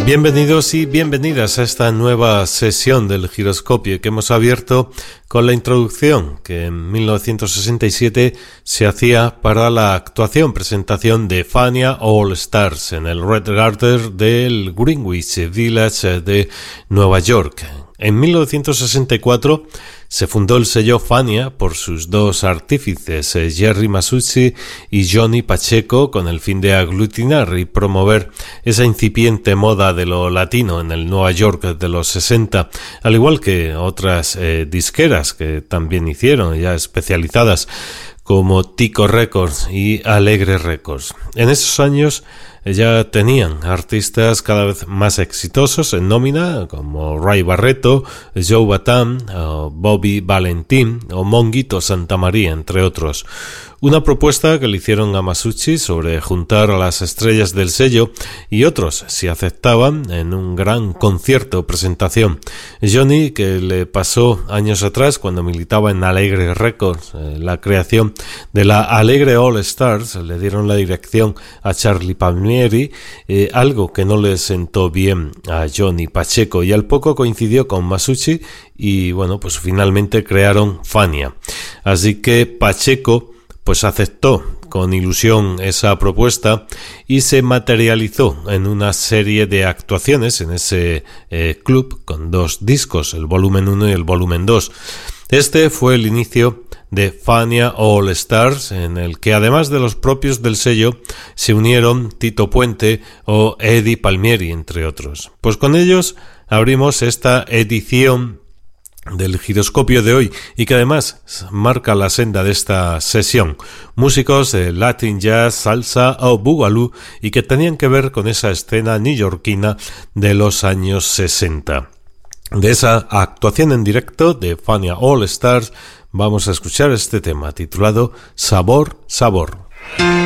Bienvenidos y bienvenidas a esta nueva sesión del Giroscopio que hemos abierto con la introducción que en 1967 se hacía para la presentación de Fania All Stars en el Red Garter del Greenwich Village de Nueva York. En 1964 se fundó el sello Fania por sus dos artífices, Jerry Masucci y Johnny Pacheco, con el fin de aglutinar y promover esa incipiente moda de lo latino en el Nueva York de los 60, al igual que otras disqueras que también hicieron, ya especializadas, como Tico Records y Alegre Records. En esos años ya tenían artistas cada vez más exitosos en nómina, como Ray Barretto, Joe Bataan, Bobby Valentín o Monguito Santamaría, entre otros. Una propuesta que le hicieron a Masucci sobre juntar a las estrellas del sello y otros, si aceptaban, en un gran concierto o presentación. Johnny, que le pasó años atrás cuando militaba en Alegre Records, la creación de la Alegre All Stars, le dieron la dirección a Charlie Palmieri, algo que no le sentó bien a Johnny Pacheco, y al poco coincidió con Masucci y bueno, pues finalmente crearon Fania. Así que Pacheco pues aceptó con ilusión esa propuesta y se materializó en una serie de actuaciones en ese club con dos discos, el volumen 1 y el volumen 2. Este fue el inicio de Fania All Stars, en el que además de los propios del sello se unieron Tito Puente o Eddie Palmieri, entre otros. Pues con ellos abrimos esta edición del Giroscopio de hoy y que además marca la senda de esta sesión. Músicos de Latin Jazz, Salsa o Boogaloo y que tenían que ver con esa escena neoyorquina de los años 60. De esa actuación en directo de Fania All Stars vamos a escuchar este tema titulado Sabor, Sabor.